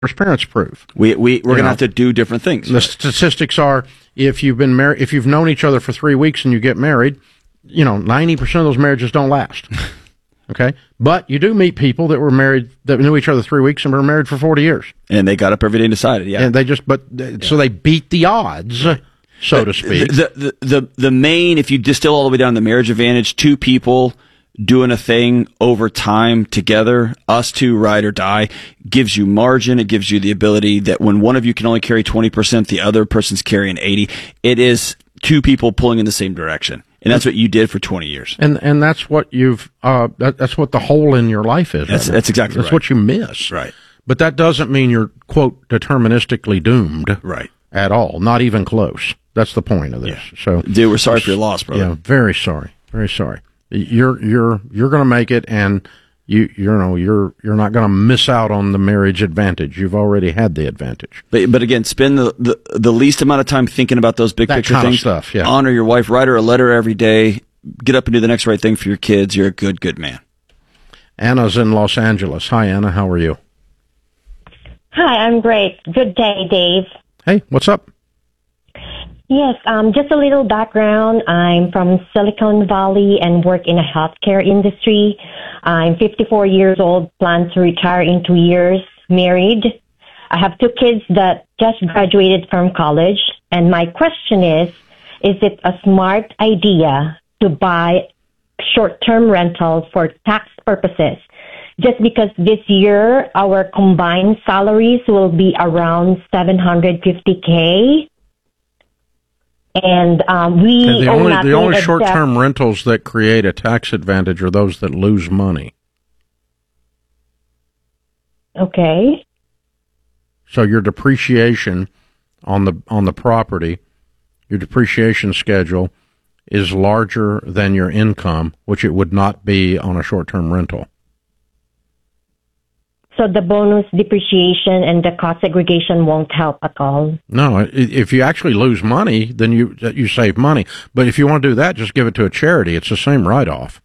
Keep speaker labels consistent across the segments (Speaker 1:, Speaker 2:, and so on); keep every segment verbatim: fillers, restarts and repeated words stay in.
Speaker 1: parents prove.
Speaker 2: We, we, we're
Speaker 1: You
Speaker 2: going to
Speaker 1: know,
Speaker 2: have to do different things.
Speaker 1: The statistics are, if you've been married, if you've known each other for three weeks and you get married, you know, ninety percent of those marriages don't last. Okay? But you do meet people that were married, that knew each other three weeks and were married for forty years.
Speaker 2: And they got up every day and decided, yeah.
Speaker 1: And they just, but, yeah. so they beat the odds, so to speak.
Speaker 2: The, the, the, the main, if you distill all the way down to the marriage advantage, two people doing a thing over time together, us two, ride or die, gives you margin. It gives you the ability that when one of you can only carry twenty percent, the other person's carrying eighty. It is two people pulling in the same direction. And that's what you did for twenty years.
Speaker 1: And and that's what you've, uh, that, that's what the hole in your life is.
Speaker 2: That's,
Speaker 1: right
Speaker 2: that's exactly
Speaker 1: that's
Speaker 2: right.
Speaker 1: That's what you miss.
Speaker 2: Right.
Speaker 1: But that doesn't mean you're, quote, deterministically doomed.
Speaker 2: Right.
Speaker 1: At all. Not even close. That's the point of this.
Speaker 2: Yeah.
Speaker 1: So,
Speaker 2: dude, we're sorry for your loss, brother.
Speaker 1: Yeah, very sorry. Very sorry. You're you're you're going to make it, and you you know you're you're not going to miss out on the marriage advantage. You've already had the advantage.
Speaker 2: But but again, spend the the, the least amount of time thinking about those big
Speaker 1: that
Speaker 2: picture
Speaker 1: kind
Speaker 2: things.
Speaker 1: Of stuff. Yeah.
Speaker 2: Honor your wife. Write her a letter every day. Get up and do the next right thing for your kids. You're a good good man.
Speaker 1: Anna's in Los Angeles. Hi, Anna. How are you?
Speaker 3: Hi, I'm great. Good day, Dave.
Speaker 1: Hey, what's up?
Speaker 3: Yes, um, just a little background. I'm from Silicon Valley and work in a healthcare industry. I'm fifty-four years old, plan to retire in two years, married. I have two kids that just graduated from college. And my question is, is it a smart idea to buy short-term rental for tax purposes? Just because this year our combined salaries will be around seven hundred fifty K. And um, we
Speaker 1: okay, the
Speaker 3: own
Speaker 1: only
Speaker 3: nothing
Speaker 1: the only
Speaker 3: except-
Speaker 1: short-term rentals that create a tax advantage are those that lose money.
Speaker 3: Okay.
Speaker 1: So your depreciation on the on the property, your depreciation schedule is larger than your income, which it would not be on a short-term rental.
Speaker 3: So the bonus depreciation and the cost segregation won't help at all.
Speaker 1: No, i- if you actually lose money, then you you save money. But if you want to do that, just give it to a charity. It's the same write-off.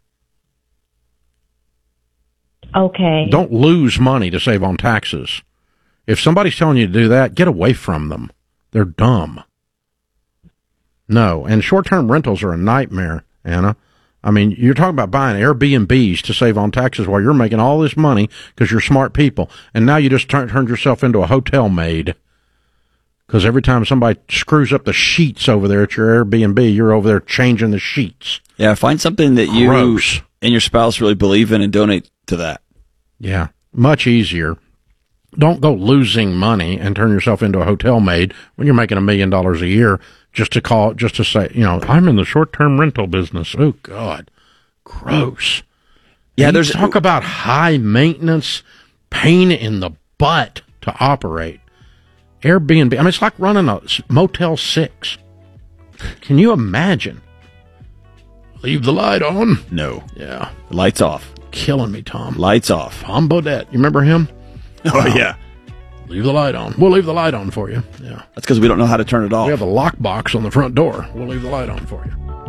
Speaker 3: Okay.
Speaker 1: Don't lose money to save on taxes. If somebody's telling you to do that, get away from them. They're dumb. No, and short-term rentals are a nightmare, Anna. I mean, you're talking about buying Airbnbs to save on taxes while you're making all this money because you're smart people. And now you just turn, turned yourself into a hotel maid. Because every time somebody screws up the sheets over there at your Airbnb, you're over there changing the sheets.
Speaker 2: Yeah, find something that you
Speaker 1: Gross.
Speaker 2: and your spouse really believe in and donate to that.
Speaker 1: Yeah, much easier. Don't go losing money and turn yourself into a hotel maid when you're making a million dollars a year just to call, just to say, you know, I'm in the short-term rental business. Oh, God. Gross.
Speaker 2: Yeah,
Speaker 1: And
Speaker 2: there's
Speaker 1: talk about high maintenance, pain in the butt to operate. Airbnb, I mean, it's like running a Motel six. Can you imagine? Leave the light on.
Speaker 2: No.
Speaker 1: Yeah.
Speaker 2: Lights off.
Speaker 1: Killing me, Tom.
Speaker 2: Lights off.
Speaker 1: Tom Bodette. You remember him?
Speaker 2: Oh, yeah.
Speaker 1: Leave the light on. We'll leave the light on for you. Yeah.
Speaker 2: That's because we don't know how to turn it off.
Speaker 1: We have a lockbox on the front door. We'll leave the light on for you.